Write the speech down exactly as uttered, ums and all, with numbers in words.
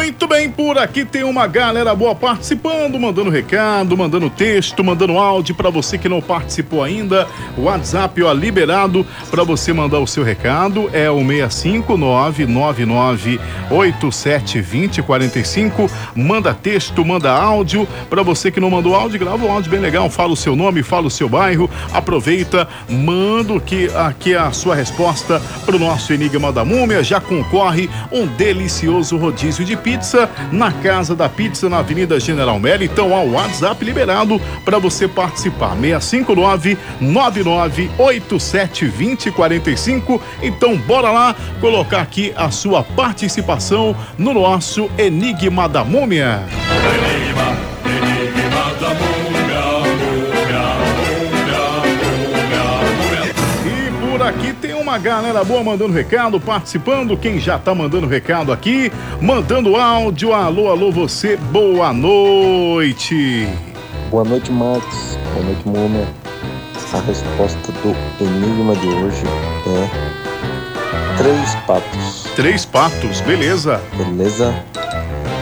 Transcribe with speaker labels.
Speaker 1: Muito bem, por aqui tem uma galera boa participando, mandando recado, mandando texto, mandando áudio. Para você que não participou ainda, o WhatsApp ó, liberado para você mandar o seu recado, é o seis cinco nove nove nove oito sete dois zero quatro cinco. Manda texto, manda áudio. Para você que não mandou áudio, grava um áudio bem legal, fala o seu nome, fala o seu bairro, aproveita, manda aqui, aqui a sua resposta para o nosso Enigma da Múmia. Já concorre um delicioso rodízio de pizza na Casa da Pizza, na Avenida General Melli. Então, ó, o WhatsApp liberado para você participar, seis cinco nove nove nove oito sete dois zero quatro cinco. Então, bora lá colocar aqui a sua participação no nosso Enigma da Múmia.
Speaker 2: Enigma, Enigma da Múmia, Múmia, Múmia, Múmia, Múmia.
Speaker 1: E por aqui tem uma galera boa mandando recado, participando. Quem já tá mandando recado aqui, mandando áudio. Alô, alô, você, boa noite.
Speaker 3: Boa noite, Max. Boa noite, Múmia. A resposta do enigma de hoje é três patos.
Speaker 1: Três patos, beleza.
Speaker 3: Beleza?